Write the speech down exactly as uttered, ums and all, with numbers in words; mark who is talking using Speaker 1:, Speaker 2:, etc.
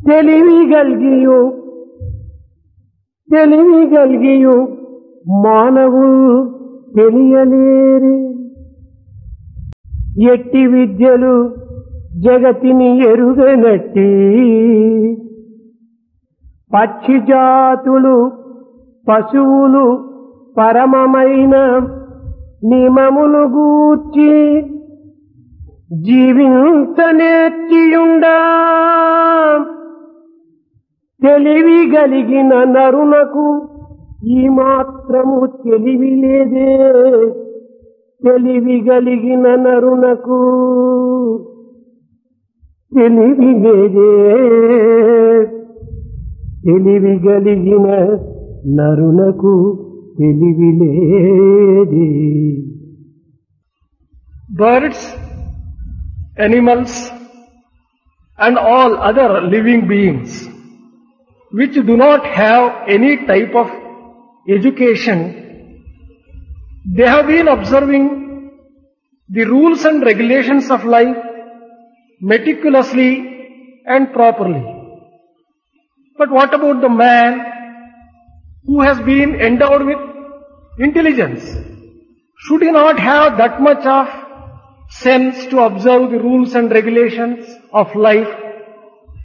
Speaker 1: తెలివి గల్గియు తెలివి గల్గియు మానవులు తెలియలేరు. ఎట్టి విద్యలు జగతిని ఎరుగనట్టి పక్షి జాతులు పశువులు పరమమైన నియమములు గూర్చి జీవించనేర్చియుండా తెలివి గలిగిన నరునకు ఈ మాత్రము తెలివి లేదే. తెలివి గలిగిన నరునకు తెలివి లేదే. తెలివి గలిగిన నరునకు తెలివి లేదే.
Speaker 2: Birds, animals and all other living beings which do not have any type of education, they have been observing the rules and regulations of life meticulously and properly. But what about the man who has been endowed with intelligence? Should he not have that much of sense to observe the rules and regulations of life